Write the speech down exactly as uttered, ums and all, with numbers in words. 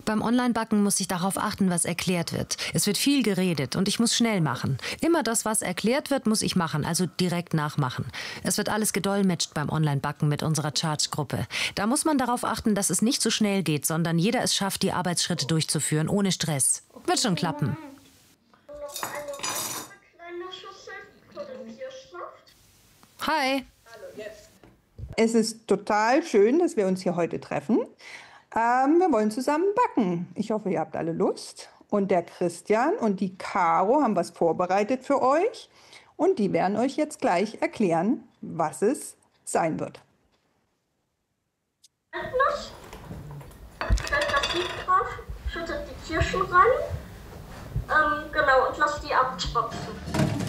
Beim Online-Backen muss ich darauf achten, was erklärt wird. Es wird viel geredet und ich muss schnell machen. Immer das, was erklärt wird, muss ich machen, also direkt nachmachen. Es wird alles gedolmetscht beim Online-Backen mit unserer Charge-Gruppe. Da muss man darauf achten, dass es nicht so schnell geht, sondern jeder es schafft, die Arbeitsschritte durchzuführen, ohne Stress. Wird schon klappen. Hi. Es ist total schön, dass wir uns hier heute treffen. Ähm, wir wollen zusammen backen. Ich hoffe, ihr habt alle Lust. Und der Christian und die Caro haben was vorbereitet für euch. Und die werden euch jetzt gleich erklären, was es sein wird. Erdnuss, stellt das Sieb drauf, schüttet die Kirschen rein, ähm, genau, und lasst die abtropfen.